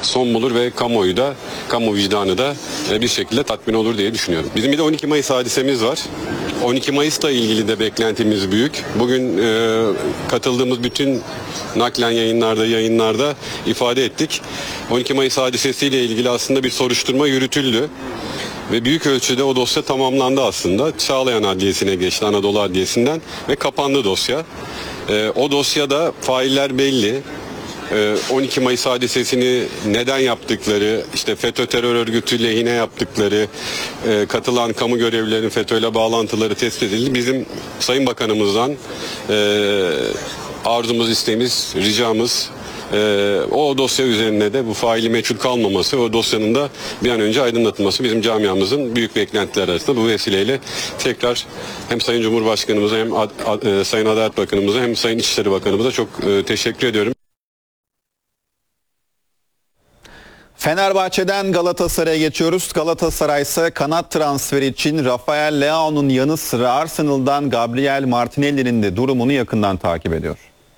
son bulur ve kamu vicdanı da bir şekilde tatmin olur diye düşünüyorum. Bizim bir de 12 Mayıs hadisemiz var. 12 Mayıs'la ilgili de beklentimiz büyük. Bugün katıldığımız bütün naklen yayınlarda ifade ettik. 12 Mayıs hadisesiyle ilgili aslında bir soruşturma yürütüldü. Ve büyük ölçüde o dosya tamamlandı aslında. Çağlayan Adliyesi'ne geçti, Anadolu Adliyesi'nden ve kapandı dosya. O dosyada failler belli. 12 Mayıs hadisesini neden yaptıkları, işte FETÖ terör örgütü lehine yaptıkları, katılan kamu görevlilerinin FETÖ'yle bağlantıları tespit edildi. Bizim Sayın Bakanımızdan arzumuz, isteğimiz, ricamız o dosya üzerine de bu faili meçhul kalmaması, o dosyanın da bir an önce aydınlatılması bizim camiamızın büyük beklentileri arasında. Bu vesileyle tekrar hem Sayın Cumhurbaşkanımıza hem Sayın Adalet Bakanımıza hem Sayın İçişleri Bakanımıza çok teşekkür ediyorum. Fenerbahçe'den Galatasaray'a geçiyoruz. Galatasaray ise kanat transferi için Rafael Leao'nun yanı sıra Arsenal'dan Gabriel Martinelli'nin de durumunu yakından takip ediyor.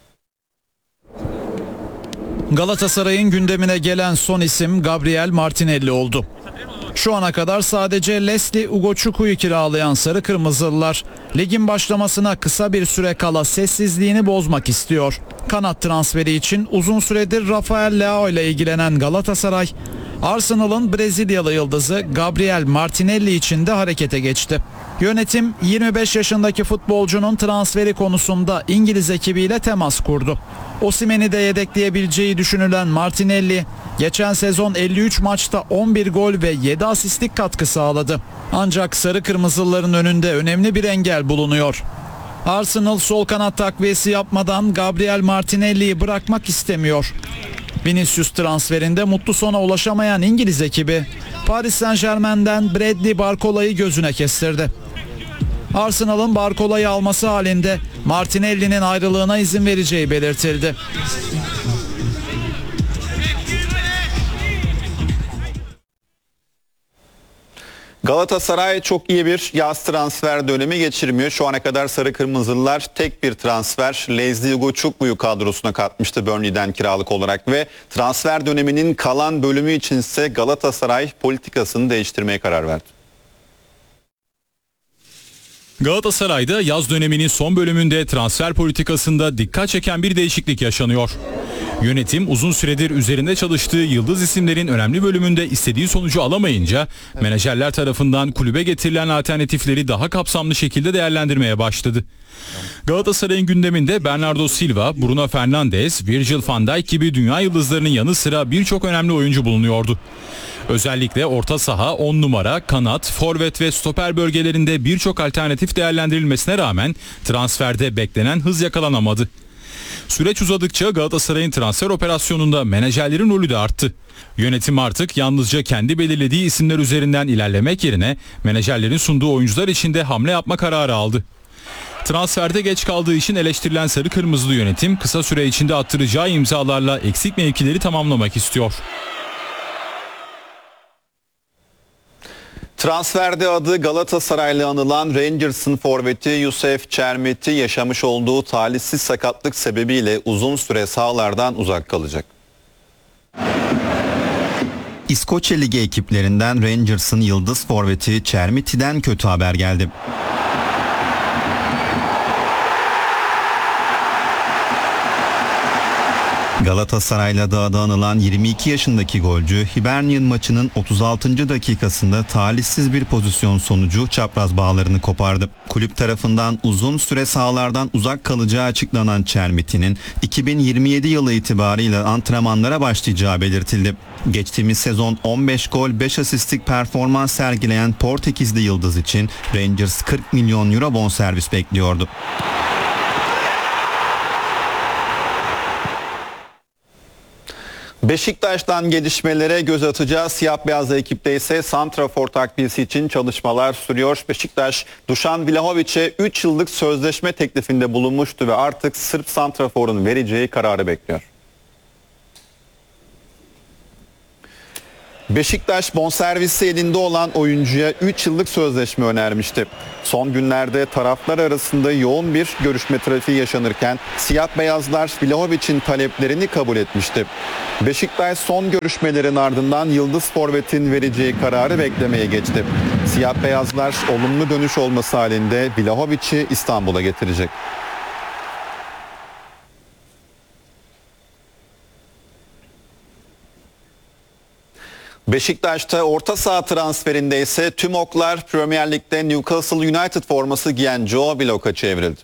Galatasaray'ın gündemine gelen son isim Gabriel Martinelli oldu. Şu ana kadar sadece Leslie Ugochukwu kiralayan Sarı Kırmızılılar ligin başlamasına kısa bir süre kala sessizliğini bozmak istiyor. Kanat transferi için uzun süredir Rafael Leao ile ilgilenen Galatasaray, Arsenal'ın Brezilyalı yıldızı Gabriel Martinelli için de harekete geçti. Yönetim 25 yaşındaki futbolcunun transferi konusunda İngiliz ekibiyle temas kurdu. Osimhen'i de yedekleyebileceği düşünülen Martinelli, geçen sezon 53 maçta 11 gol ve 7 asistlik katkı sağladı. Ancak Sarı Kırmızılıların önünde önemli bir engel bulunuyor. Arsenal sol kanat takviyesi yapmadan Gabriel Martinelli'yi bırakmak istemiyor. Vinicius transferinde mutlu sona ulaşamayan İngiliz ekibi, Paris Saint-Germain'den Bradley Barcola'yı gözüne kestirdi. Arsenal'ın Barcola'yı alması halinde Martinelli'nin ayrılığına izin vereceği belirtildi. Galatasaray çok iyi bir yaz transfer dönemi geçirmiyor. Şu ana kadar Sarı Kırmızılılar tek bir transfer Leslie Ugochukwu kadrosuna katmıştı Burnley'den kiralık olarak ve transfer döneminin kalan bölümü içinse Galatasaray politikasını değiştirmeye karar verdi. Galatasaray'da yaz döneminin son bölümünde transfer politikasında dikkat çeken bir değişiklik yaşanıyor. Yönetim uzun süredir üzerinde çalıştığı yıldız isimlerin önemli bölümünde istediği sonucu alamayınca menajerler tarafından kulübe getirilen alternatifleri daha kapsamlı şekilde değerlendirmeye başladı. Galatasaray'ın gündeminde Bernardo Silva, Bruno Fernandes, Virgil van Dijk gibi dünya yıldızlarının yanı sıra birçok önemli oyuncu bulunuyordu. Özellikle orta saha, 10 numara, kanat, forvet ve stoper bölgelerinde birçok alternatif değerlendirilmesine rağmen transferde beklenen hız yakalanamadı. Süreç uzadıkça Galatasaray'ın transfer operasyonunda menajerlerin rolü de arttı. Yönetim artık yalnızca kendi belirlediği isimler üzerinden ilerlemek yerine menajerlerin sunduğu oyuncular için de hamle yapma kararı aldı. Transferde geç kaldığı için eleştirilen Sarı Kırmızılı yönetim kısa süre içinde attıracağı imzalarla eksik mevkileri tamamlamak istiyor. Transferde adı Galatasaraylı anılan Rangers'ın forveti Youssef Chermiti yaşamış olduğu talihsiz sakatlık sebebiyle uzun süre sahalardan uzak kalacak. İskoçya Ligi ekiplerinden Rangers'ın yıldız forveti Chermiti'den kötü haber geldi. Galatasaray'la da adı anılan 22 yaşındaki golcü Hibernian maçının 36. dakikasında talihsiz bir pozisyon sonucu çapraz bağlarını kopardı. Kulüp tarafından uzun süre sahalardan uzak kalacağı açıklanan Chermiti'nin 2027 yılı itibarıyla antrenmanlara başlayacağı belirtildi. Geçtiğimiz sezon 15 gol 5 asistlik performans sergileyen Portekizli yıldız için Rangers 40 milyon euro bonservis bekliyordu. Beşiktaş'tan gelişmelere göz atacağız. Siyah beyaz ekipte ise santrafor takviyesi için çalışmalar sürüyor. Beşiktaş, Dušan Vlahović'e 3 yıllık sözleşme teklifinde bulunmuştu ve artık Sırp santraforun vereceği kararı bekliyor. Beşiktaş bonservisi elinde olan oyuncuya 3 yıllık sözleşme önermişti. Son günlerde taraflar arasında yoğun bir görüşme trafiği yaşanırken siyah beyazlar Vlahovic'in taleplerini kabul etmişti. Beşiktaş son görüşmelerin ardından yıldız forvetin vereceği kararı beklemeye geçti. Siyah beyazlar olumlu dönüş olması halinde Vlahovic'i İstanbul'a getirecek. Beşiktaş'ta orta saha transferinde ise tüm oklar Premier Lig'de Newcastle United forması giyen Joe Willock'a çevrildi.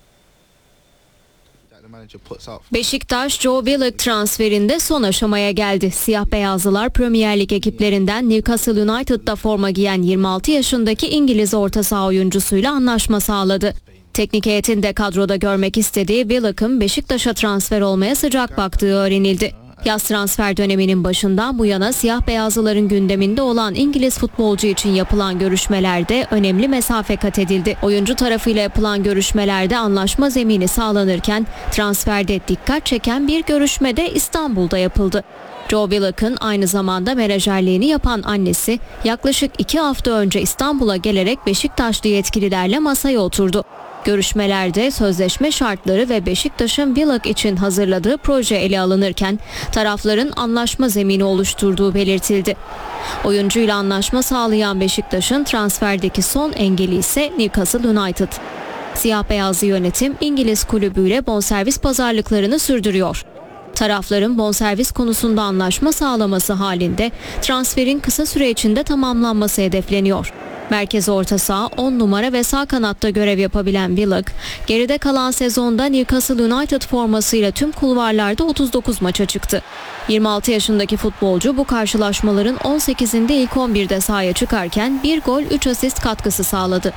Beşiktaş, Joe Willock transferinde son aşamaya geldi. Siyah beyazlılar Premier Lig ekiplerinden Newcastle United'da forma giyen 26 yaşındaki İngiliz orta saha oyuncusuyla anlaşma sağladı. Teknik heyetin de kadroda görmek istediği Willock'ın Beşiktaş'a transfer olmaya sıcak baktığı öğrenildi. Yaz transfer döneminin başından bu yana siyah beyazlıların gündeminde olan İngiliz futbolcu için yapılan görüşmelerde önemli mesafe kat edildi. Oyuncu tarafıyla yapılan görüşmelerde anlaşma zemini sağlanırken transferde dikkat çeken bir görüşme de İstanbul'da yapıldı. Joe Willock'ın aynı zamanda menajerliğini yapan annesi yaklaşık 2 hafta önce İstanbul'a gelerek Beşiktaşlı yetkililerle masaya oturdu. Görüşmelerde sözleşme şartları ve Beşiktaş'ın Willock için hazırladığı proje ele alınırken tarafların anlaşma zemini oluşturduğu belirtildi. Oyuncuyla anlaşma sağlayan Beşiktaş'ın transferdeki son engeli ise Newcastle United. Siyah beyazlı yönetim İngiliz kulübüyle bonservis pazarlıklarını sürdürüyor. Tarafların bonservis konusunda anlaşma sağlaması halinde transferin kısa süre içinde tamamlanması hedefleniyor. Merkez orta saha 10 numara ve sağ kanatta görev yapabilen Willock, geride kalan sezonda Newcastle United formasıyla tüm kulvarlarda 39 maça çıktı. 26 yaşındaki futbolcu bu karşılaşmaların 18'inde ilk 11'de sahaya çıkarken 1 gol 3 asist katkısı sağladı.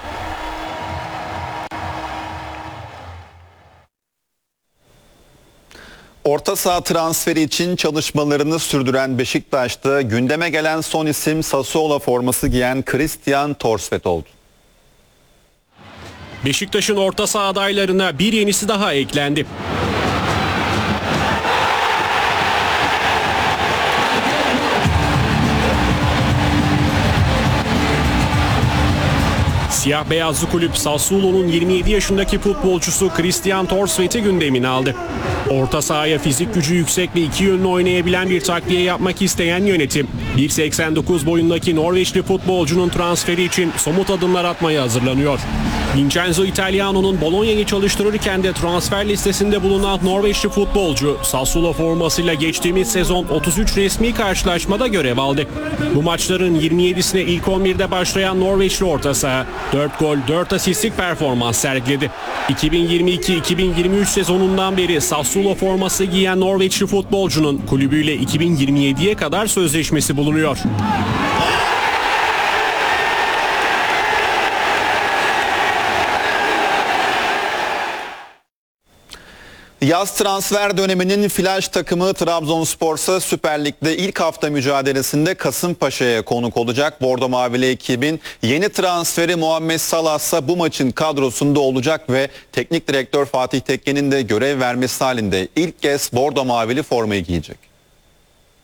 Orta saha transferi için çalışmalarını sürdüren Beşiktaş'ta gündeme gelen son isim Sassuolo forması giyen Christian Thorstvedt oldu. Beşiktaş'ın orta saha adaylarına bir yenisi daha eklendi. Siyah beyazlı kulüp Sassuolo'nun 27 yaşındaki futbolcusu Christian Thorstvedt'i gündemine aldı. Orta sahaya fizik gücü yüksek ve iki yönlü oynayabilen bir takviye yapmak isteyen yönetim 1.89 boyundaki Norveçli futbolcunun transferi için somut adımlar atmaya hazırlanıyor. Vincenzo Italiano'nun Bologna'yı çalıştırırken de transfer listesinde bulunan Norveçli futbolcu Sassuolo formasıyla geçtiğimiz sezon 33 resmi karşılaşmada görev aldı. Bu maçların 27'sine ilk 11'de başlayan Norveçli orta saha 4 gol 4 asistlik performans sergiledi. 2022-2023 sezonundan beri Sassuolo forması giyen Norveçli futbolcunun kulübüyle 2027'ye kadar sözleşmesi bulunuyor. Yaz transfer döneminin flash takımı Trabzonspor'sa Süper Lig'de ilk hafta mücadelesinde Kasımpaşa'ya konuk olacak. Bordo Mavili ekibin yeni transferi Muhammed Salah ise bu maçın kadrosunda olacak ve teknik direktör Fatih Tekke'nin de görev vermesi halinde ilk kez Bordo Mavili formayı giyecek.